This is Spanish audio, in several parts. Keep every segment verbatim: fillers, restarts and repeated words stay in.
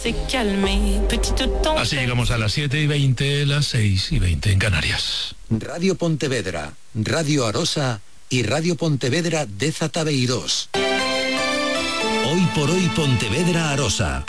Así llegamos a las siete y veinte, las seis y veinte en Canarias. Radio Pontevedra, Radio Arosa y Radio Pontevedra de Zatabeirós. Hoy por hoy Pontevedra Arosa.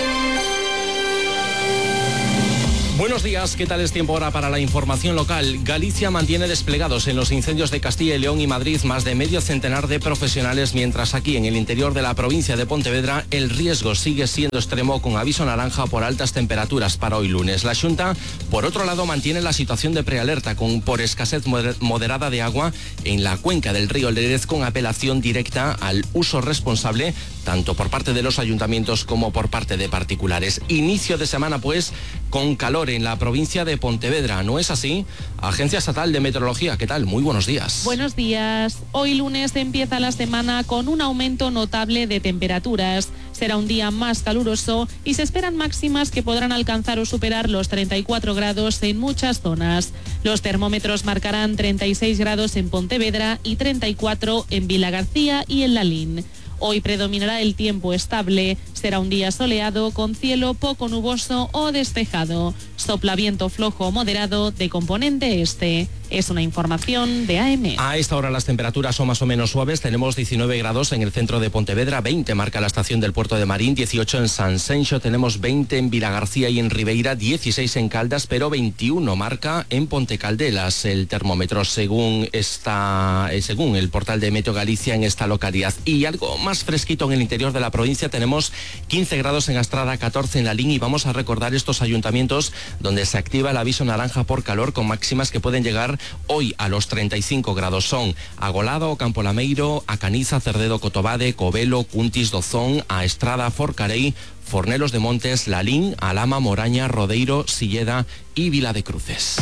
Buenos días, ¿qué tal es tiempo ahora para la información local? Galicia mantiene desplegados en los incendios de Castilla y León y Madrid más de medio centenar de profesionales, mientras aquí en el interior de la provincia de Pontevedra el riesgo sigue siendo extremo con aviso naranja por altas temperaturas para hoy lunes. La Xunta, por otro lado, mantiene la situación de prealerta con por escasez moderada de agua en la cuenca del río Lérez, con apelación directa al uso responsable tanto por parte de los ayuntamientos como por parte de particulares. Inicio de semana, pues, con calor en la provincia de Pontevedra, ¿no es así? Agencia Estatal de Meteorología, ¿qué tal? Muy buenos días. Buenos días. Hoy lunes empieza la semana con un aumento notable de temperaturas. Será un día más caluroso y se esperan máximas que podrán alcanzar o superar los treinta y cuatro grados en muchas zonas. Los termómetros marcarán treinta y seis grados en Pontevedra y treinta y cuatro en Vilagarcía y en Lalín. Hoy predominará el tiempo estable. Será un día soleado con cielo poco nuboso o despejado. Sopla viento flojo o moderado de componente este. Es una información de A M. A esta hora las temperaturas son más o menos suaves. Tenemos diecinueve grados en el centro de Pontevedra, veinte marca la estación del Puerto de Marín, dieciocho en San Senxo, tenemos veinte en Vilagarcía y en Ribeira, dieciséis en Caldas, pero veintiuno marca en Pontecaldelas el termómetro, según esta, eh, según el portal de Meteo Galicia en esta localidad. Y algo más fresquito en el interior de la provincia, tenemos quince grados en Astrada, catorce en Lalín, y vamos a recordar estos ayuntamientos donde se activa el aviso naranja por calor con máximas que pueden llegar hoy a los treinta y cinco grados. Son Agolado, Campo Lameiro, A Caniza, Cerdedo, Cotobade, Covelo, Cuntis, Dozón, A Estrada, Forcarei, Fornelos de Montes, Lalín, Alama, Moraña, Rodeiro, Silleda y Vila de Cruces.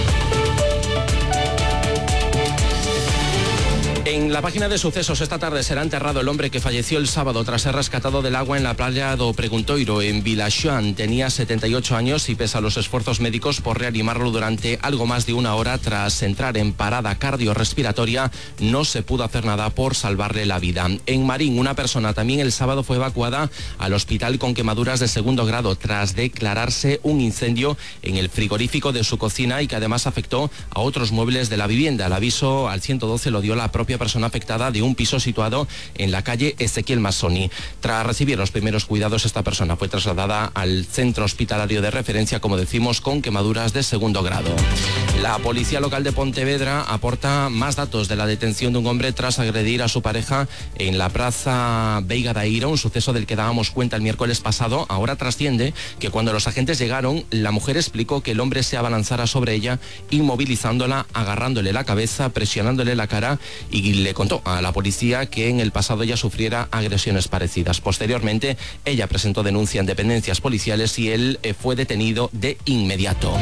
En la página de sucesos, esta tarde será enterrado el hombre que falleció el sábado tras ser rescatado del agua en la playa do Preguntoiro, en Vilaxoán. Tenía setenta y ocho años y, pese a los esfuerzos médicos por reanimarlo durante algo más de una hora tras entrar en parada cardiorrespiratoria, no se pudo hacer nada por salvarle la vida. En Marín, una persona también el sábado fue evacuada al hospital con quemaduras de segundo grado tras declararse un incendio en el frigorífico de su cocina y que además afectó a otros muebles de la vivienda. El aviso al ciento doce lo dio la propia persona afectada de un piso situado en la calle Ezequiel Massoni. Tras recibir los primeros cuidados, esta persona fue trasladada al centro hospitalario de referencia, como decimos, con quemaduras de segundo grado. La policía local de Pontevedra aporta más datos de la detención de un hombre tras agredir a su pareja en la plaza Veiga da Ira, un suceso del que dábamos cuenta el miércoles pasado. Ahora trasciende que cuando los agentes llegaron, la mujer explicó que el hombre se abalanzara sobre ella, inmovilizándola, agarrándole la cabeza, presionándole la cara, y le contó a la policía que en el pasado ya sufriera agresiones parecidas. Posteriormente, ella presentó denuncia en dependencias policiales y él eh, fue detenido de inmediato.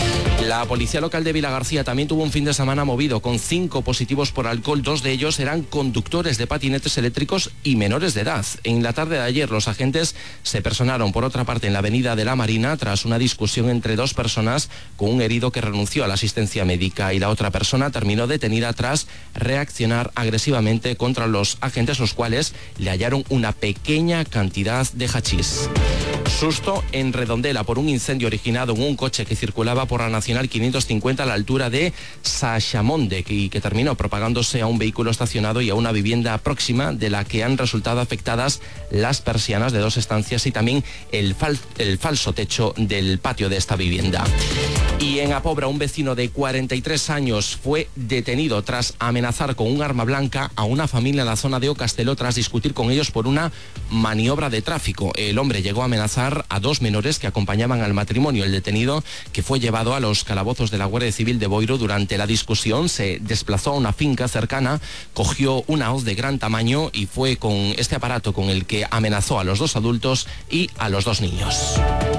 La policía local de Vilagarcía también tuvo un fin de semana movido con cinco positivos por alcohol. Dos de ellos eran conductores de patinetes eléctricos y menores de edad. En la tarde de ayer los agentes se personaron por otra parte en la avenida de la Marina tras una discusión entre dos personas, con un herido que renunció a la asistencia médica y la otra persona terminó detenida tras reaccionar agresivamente contra los agentes, los cuales le hallaron una pequeña cantidad de hachís. Susto en Redondela por un incendio originado en un coche que circulaba por la Nacional quinientos cincuenta a la altura de Sachamonde y que terminó propagándose a un vehículo estacionado y a una vivienda próxima, de la que han resultado afectadas las persianas de dos estancias y también el, fal el falso techo del patio de esta vivienda. Y en Apobra, un vecino de cuarenta y tres años fue detenido tras amenazar con un arma blanca a una familia en la zona de Ocastelo tras discutir con ellos por una maniobra de tráfico. El hombre llegó a amenazar a dos menores que acompañaban al matrimonio. El detenido, que fue llevado a los calabozos de la Guardia Civil de Boiro durante la discusión, se desplazó a una finca cercana, cogió una hoz de gran tamaño y fue con este aparato con el que amenazó a los dos adultos y a los dos niños.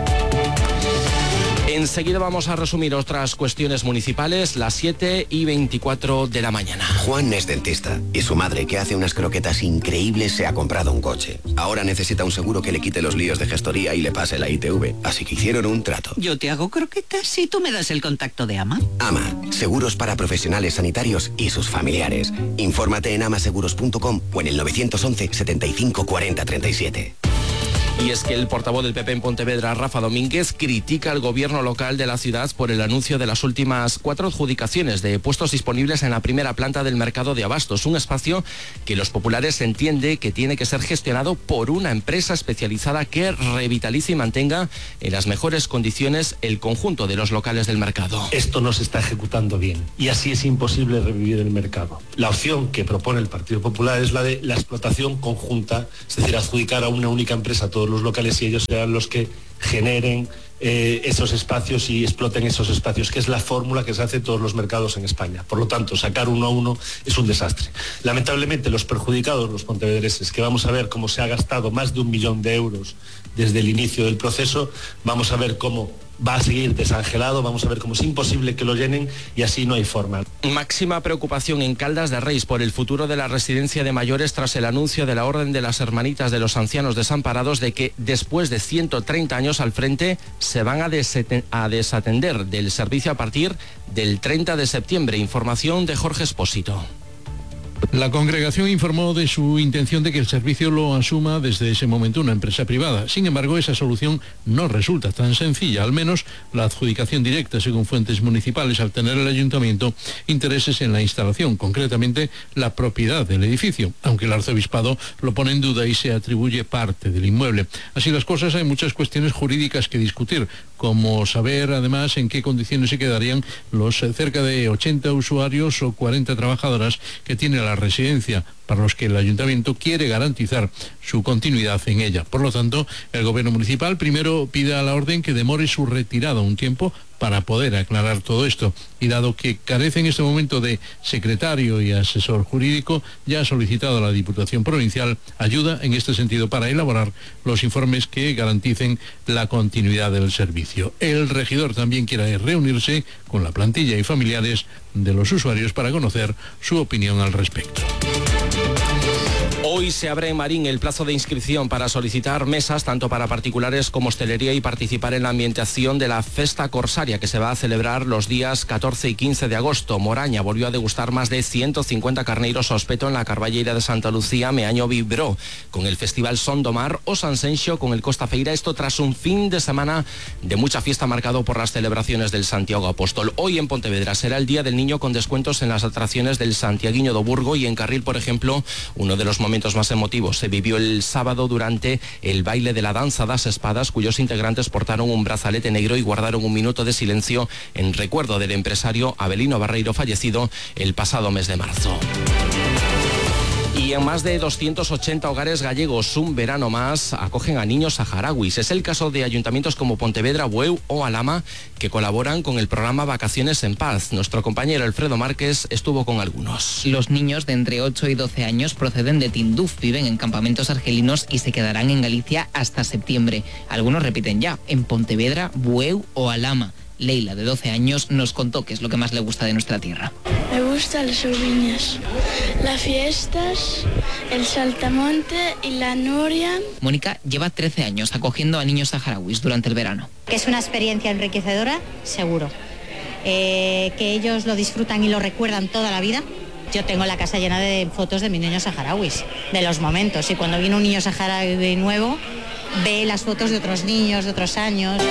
Enseguida vamos a resumir otras cuestiones municipales, las siete y veinticuatro de la mañana. Juan es dentista y su madre, que hace unas croquetas increíbles, se ha comprado un coche. Ahora necesita un seguro que le quite los líos de gestoría y le pase la I T V, así que hicieron un trato. Yo te hago croquetas y tú me das el contacto de Ama. Ama, seguros para profesionales sanitarios y sus familiares. Infórmate en amaseguros punto com o en el novecientos once, setenta y cinco, cuarenta, treinta y siete. Y es que el portavoz del P P en Pontevedra, Rafa Domínguez, critica al gobierno local de la ciudad por el anuncio de las últimas cuatro adjudicaciones de puestos disponibles en la primera planta del mercado de abastos, un espacio que los populares entiende que tiene que ser gestionado por una empresa especializada que revitalice y mantenga en las mejores condiciones el conjunto de los locales del mercado. Esto no se está ejecutando bien y así es imposible revivir el mercado. La opción que propone el Partido Popular es la de la explotación conjunta, es decir, adjudicar a una única empresa todos los locales y ellos serán los que generen eh, esos espacios y exploten esos espacios, que es la fórmula que se hace en todos los mercados en España. Por lo tanto, sacar uno a uno es un desastre. Lamentablemente, los perjudicados, los pontevedreses, que vamos a ver cómo se ha gastado más de un millón de euros desde el inicio del proceso, vamos a ver cómo va a seguir desangelado, vamos a ver cómo es imposible que lo llenen y así no hay forma. Máxima preocupación en Caldas de Reis por el futuro de la residencia de mayores tras el anuncio de la Orden de las Hermanitas de los Ancianos Desamparados de que después de ciento treinta años al frente se van a, a desatender del servicio a partir del treinta de septiembre. Información de Jorge Espósito. La congregación informó de su intención de que el servicio lo asuma desde ese momento una empresa privada. Sin embargo, esa solución no resulta tan sencilla, al menos la adjudicación directa, según fuentes municipales, al tener el ayuntamiento intereses en la instalación, concretamente la propiedad del edificio, aunque el arzobispado lo pone en duda y se atribuye parte del inmueble. Así las cosas, hay muchas cuestiones jurídicas que discutir, como saber además en qué condiciones se quedarían los cerca de ochenta usuarios o cuarenta trabajadoras que tiene la residencia, para los que el ayuntamiento quiere garantizar su continuidad en ella. Por lo tanto, el gobierno municipal primero pide a la orden que demore su retirada un tiempo para poder aclarar todo esto. Y dado que carece en este momento de secretario y asesor jurídico, ya ha solicitado a la Diputación Provincial ayuda en este sentido para elaborar los informes que garanticen la continuidad del servicio. El regidor también quiere reunirse con la plantilla y familiares de los usuarios para conocer su opinión al respecto. Hoy se abre en Marín el plazo de inscripción para solicitar mesas tanto para particulares como hostelería y participar en la ambientación de la Festa Corsaria que se va a celebrar los días catorce y quince de agosto. Moraña volvió a degustar más de ciento cincuenta carneiros ao espeto en la Carballeira de Santa Lucía. Meaño vibró con el Festival Son do Mar o Sanxenxo con el Costa Feira. Esto tras un fin de semana de mucha fiesta marcado por las celebraciones del Santiago Apóstol. Hoy en Pontevedra será el Día del Niño con descuentos en las atracciones del Santiaguiño do Burgo y en Carril, por ejemplo, uno de los momentos más emotivos se vivió el sábado durante el baile de la danza das espadas, cuyos integrantes portaron un brazalete negro y guardaron un minuto de silencio en recuerdo del empresario Abelino Barreiro, fallecido el pasado mes de marzo. Y en más de doscientos ochenta hogares gallegos, un verano más, acogen a niños saharauis. Es el caso de ayuntamientos como Pontevedra, Bueu o Alhama, que colaboran con el programa Vacaciones en Paz. Nuestro compañero Alfredo Márquez estuvo con algunos. Los niños de entre ocho y doce años proceden de Tinduf, viven en campamentos argelinos y se quedarán en Galicia hasta septiembre. Algunos repiten ya, en Pontevedra, Bueu o Alhama. Leila, de doce años, nos contó qué es lo que más le gusta de nuestra tierra. Me gustan las uviñas, las fiestas, el saltamonte y la noria. Mónica lleva trece años acogiendo a niños saharauis durante el verano. Que es una experiencia enriquecedora, seguro. Eh, que ellos lo disfrutan y lo recuerdan toda la vida. Yo tengo la casa llena de fotos de mis niños saharauis, de los momentos. Y cuando viene un niño saharaui nuevo, ve las fotos de otros niños, de otros años.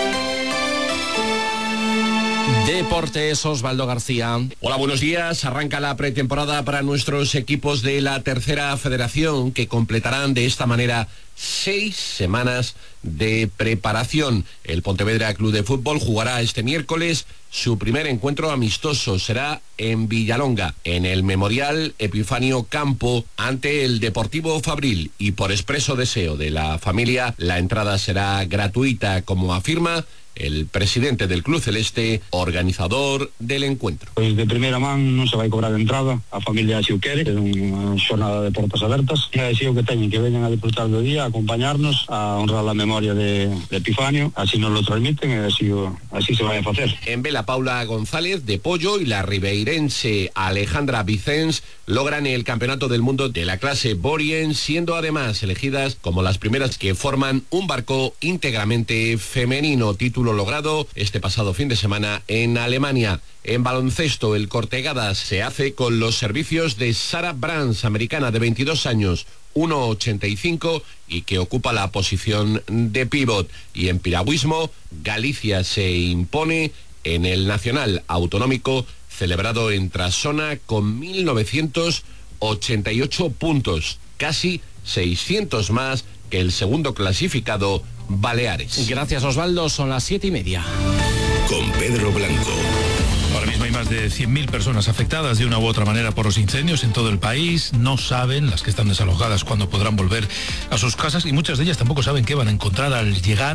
Deportes, Osvaldo García. Hola, buenos días. Arranca la pretemporada para nuestros equipos de la tercera federación, que completarán de esta manera seis semanas de preparación. El Pontevedra Club de Fútbol jugará este miércoles su primer encuentro amistoso. Será en Villalonga, en el Memorial Epifanio Campo, ante el Deportivo Fabril. Y por expreso deseo de la familia, la entrada será gratuita, como afirma el presidente del Club Celeste, organizador del encuentro. Pois de primeira man non se vai cobrar entrada, a familia así o quere, é unha xornada de portas abertas, e así o que teñen, que veñan a disfrutar do día, a acompañarnos, a honrar a memoria de, de Epifanio, así nos lo transmiten e así, así se vai a facer. En Vela, Paula González de Pollo y la ribeirense Alejandra Vicens logran el campeonato del mundo de la clase Borien, siendo además elegidas como las primeras que forman un barco íntegramente femenino, título logrado este pasado fin de semana en Alemania. En baloncesto, el Cortegadas se hace con los servicios de Sara Brands, americana de veintidós años, uno ochenta y cinco y que ocupa la posición de pívot. Y en piragüismo, Galicia se impone en el Nacional Autonómico celebrado en Trasona con mil novecientos ochenta y ocho puntos, casi seiscientos más que el segundo clasificado, Baleares. Gracias, Osvaldo, son las siete y media. Con Pedro Blanco. Ahora mismo hay más de cien mil personas afectadas de una u otra manera por los incendios en todo el país. No saben, las que están desalojadas, cuándo podrán volver a sus casas y muchas de ellas tampoco saben qué van a encontrar al llegar